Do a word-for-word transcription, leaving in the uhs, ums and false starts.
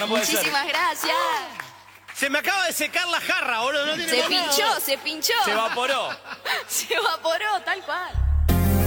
no puede ser. Muchísimas gracias. Se me acaba de secar la jarra, boludo. No tiene Se más pinchó, nada. se pinchó. Se evaporó. Se evaporó, tal cual.